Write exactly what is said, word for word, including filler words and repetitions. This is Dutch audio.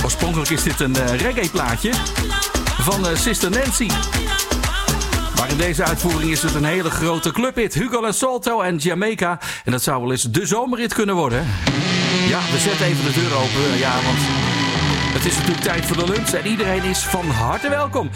Oorspronkelijk is dit een uh, reggae plaatje van uh, Sister Nancy. Maar in deze uitvoering is het een hele grote clubhit. Hugo en Salto en Jamaica. En dat zou wel eens de zomerrit kunnen worden. Ja, we zetten even de deur open. Ja, want het is natuurlijk tijd voor de lunch. En iedereen is van harte welkom.